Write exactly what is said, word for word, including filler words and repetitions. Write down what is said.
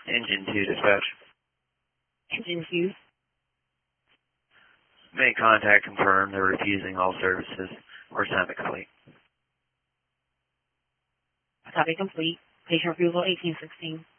Engine two dispatch. Engine two. Make contact confirmed. They're refusing all services. Or assignment complete. Copy complete. Patient approval eighteen sixteen.